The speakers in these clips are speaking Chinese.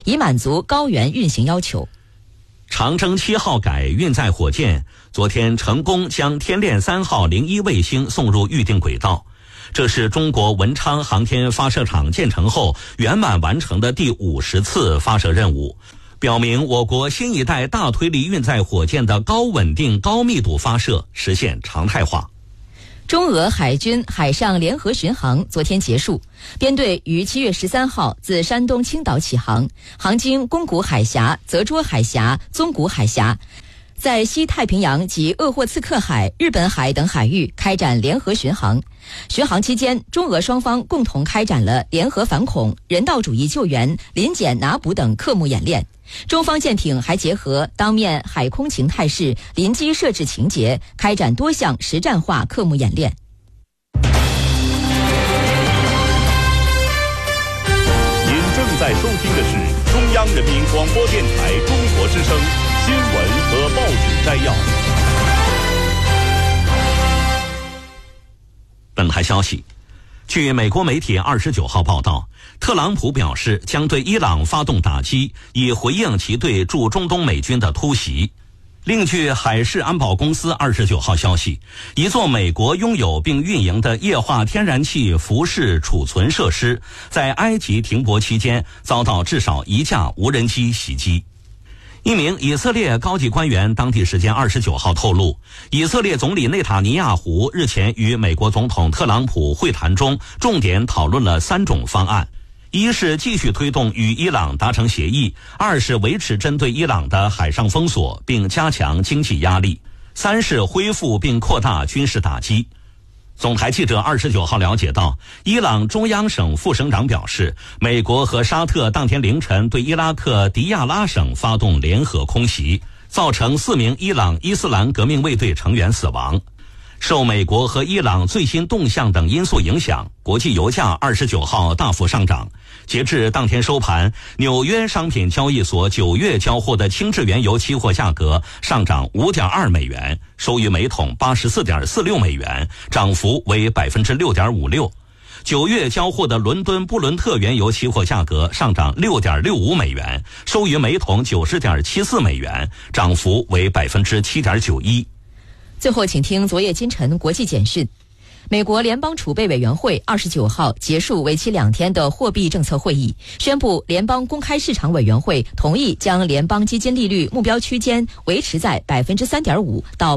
以满足高原运行要求。 长征7号改运载火箭昨天成功将天链3号01卫星送入预定轨道，这是中国文昌航天发射场建成后圆满完成的第50次发射任务，表明我国新一代大推力运载火箭的高稳定高密度发射实现常态化。 中俄海军海上联合巡航昨天结束，编队于7月13号自山东青岛起航，航经宫古海峡、泽涿海峡、宗谷海峡，在西太平洋及鄂霍次克海、日本海等海域开展联合巡航。巡航期间，中俄双方共同开展了联合反恐、人道主义救援、临检拿捕等科目演练。中方舰艇还结合当面海空情态势、临机设置情节，开展多项实战化科目演练。 您正在收听的是中央人民广播电台中国之声新闻和报纸摘要。 本台消息，据美国媒体29号报道，特朗普表示将对伊朗发动打击，以回应其对驻中东美军的突袭。另据海事安保公司29号消息，一座美国拥有并运营的液化天然气浮式储存设施在埃及停泊期间遭到至少1架无人机袭击。一名以色列高级官员当地时间29号透露，以色列总理内塔尼亚胡日前与美国总统特朗普会谈中重点讨论了3种方案，一是继续推动与伊朗达成协议，二是维持针对伊朗的海上封锁并加强经济压力，三是恢复并扩大军事打击。总台记者29号了解到，伊朗中央省副省长表示，美国和沙特当天凌晨对伊拉克迪亚拉省发动联合空袭，造成4名伊朗伊斯兰革命卫队成员死亡。受美国和伊朗最新动向等因素影响，国际油价29号大幅上涨。截至当天收盘，纽约商品交易所9月交货的轻质原油期货价格上涨 5.2 美元，收于每桶 84.46 美元，涨幅为 6.56%。9月交货的伦敦布伦特原油期货价格上涨 6.65 美元，收于每桶 90.74 美元，涨幅为 7.91%。 最后请听昨夜今晨国际简讯。美国联邦储备委员会29号结束为期2天的货币政策会议，宣布联邦公开市场委员会同意将联邦基金利率目标区间维持在 3.5% 到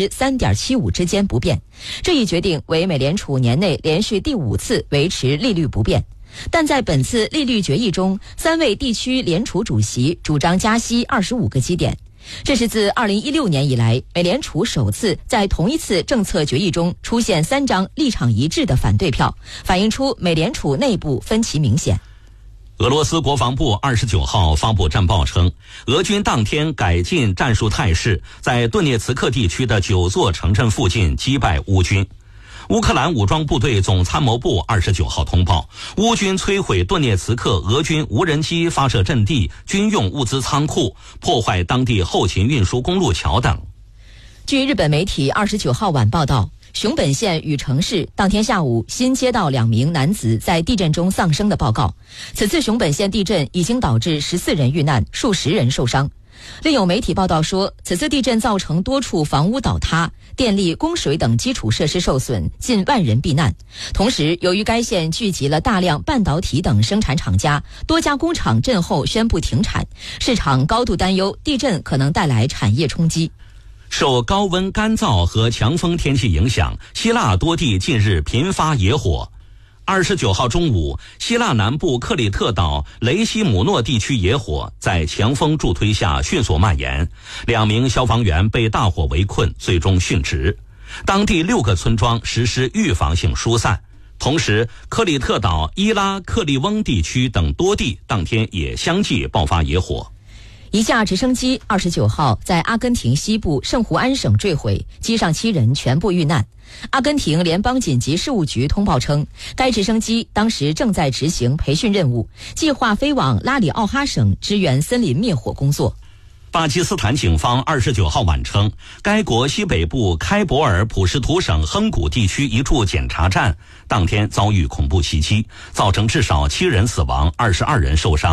3.75% 之间不变。这一决定为美联储年内连续第5次维持利率不变。但在本次利率决议中，3位地区联储主席主张加息25个基点。这是自2016年以来，美联储首次在同一次政策决议中出现3张立场一致的反对票，反映出美联储内部分歧明显。 俄罗斯国防部29号发布战报称，俄军当天改进战术态势，在顿涅茨克地区的9座城镇附近击败乌军。乌克兰武装部队总参谋部29号通报，乌军摧毁顿涅茨克俄军无人机发射阵地、军用物资仓库，破坏当地后勤运输公路桥等。 据日本媒体29号晚报道，熊本县宇城市当天下午新接到2名男子在地震中丧生的报告。此次熊本县地震已经导致14人遇难，数十人受伤。另有媒体报道说，此次地震造成多处房屋倒塌，电力、供水等基础设施受损，近10000人避难。同时，由于该县聚集了大量半导体等生产厂家，多家工厂震后宣布停产，市场高度担忧地震可能带来产业冲击。 受高温、干燥和强风天气影响，希腊多地近日频发野火。29号中午，希腊南部克里特岛雷西姆诺地区野火在强风助推下迅速蔓延，2名消防员被大火围困，最终殉职。当地6个村庄实施预防性疏散。同时，克里特岛伊拉克利翁地区等多地当天也相继爆发野火。 一架直升机29号在阿根廷西部圣胡安省坠毁，机上7人全部遇难。阿根廷联邦紧急事务局通报称，该直升机当时正在执行培训任务，计划飞往拉里奥哈省支援森林灭火工作。 巴基斯坦警方29号晚称，该国西北部开伯尔普什图省亨古地区一处检查站当天遭遇恐怖袭击，造成至少7人死亡，22人受伤。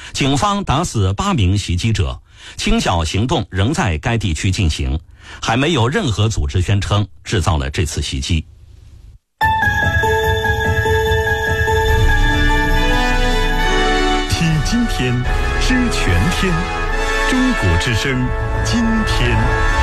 警方打死8名袭击者，清剿行动仍在该地区进行，还没有任何组织宣称制造了这次袭击。 听今天，知全天，中国之声，今天。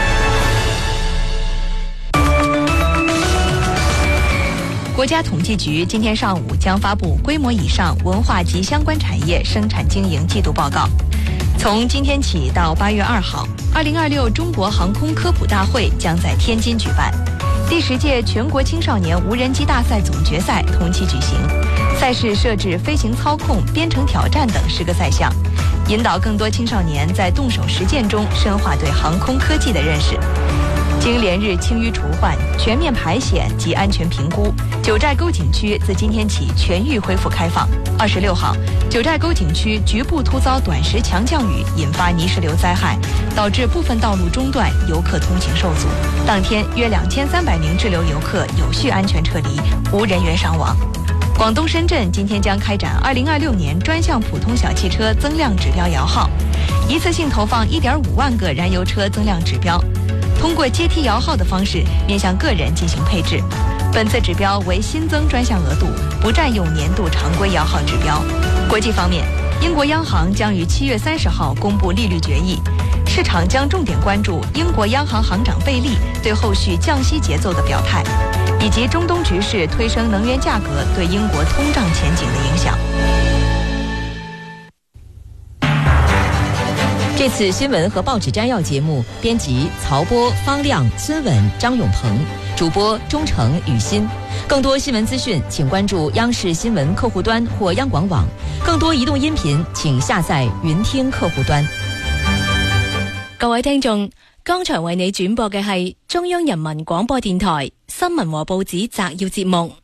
国家统计局今天上午将发布规模以上文化及相关产业生产经营季度报告。从今天起到8月2号，2026中国航空科普大会将在天津举办。第10届全国青少年无人机大赛总决赛同期举行，赛事设置飞行操控、编程挑战等10个赛项，引导更多青少年在动手实践中深化对航空科技的认识。经连日清淤除换、全面排险及安全评估，九寨沟景区自今天起全域恢复开放。26号，九寨沟景区局部突遭短时强降雨，引发泥石流灾害，导致部分道路中断，游客通行受阻。当天约2300名滞留游客有序安全撤离，无人员伤亡。广东深圳今天将开展2026年专项普通小汽车增量指标摇号，一次性投放1.5万个燃油车增量指标。通过阶梯摇号的方式面向个人进行配置，本次指标为新增专项额度，不占用年度常规摇号指标。国际方面，英国央行将于7月30号公布利率决议，市场将重点关注英国央行行长贝利对后续降息节奏的表态，以及中东局势推升能源价格对英国通胀前景的影响。 这次新闻和报纸摘要节目编辑曹波、方亮、孙稳、张永鹏，主播钟诚、雨欣。更多新闻资讯请关注央视新闻客户端或央广网，更多移动音頻請下載雲聽客戶端。 各位聽眾，剛才為你轉播嘅係中央人民廣播電台新聞和報紙摘要節目。